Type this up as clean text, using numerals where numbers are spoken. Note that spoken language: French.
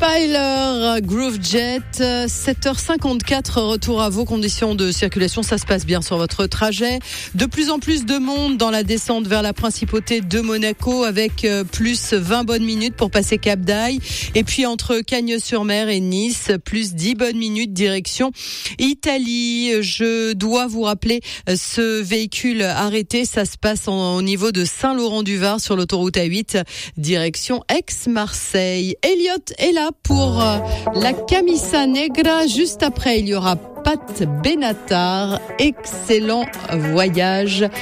Tyler, Groove Jet, 7h54, retour à vos conditions de circulation. Ça se passe bien sur votre trajet. De plus en plus de monde dans la descente vers la principauté de Monaco avec plus 20 bonnes minutes pour passer Cap d'Aille. Et puis entre Cagnes-sur-Mer et Nice, plus 10 bonnes minutes direction Italie. Je dois vous rappeler ce véhicule arrêté. Ça se passe au niveau de Saint-Laurent-du-Var sur l'autoroute A8, direction Aix-Marseille. Elliot est là pour la Camisa Negra. Juste après, il y aura Pat Benatar. Excellent voyage.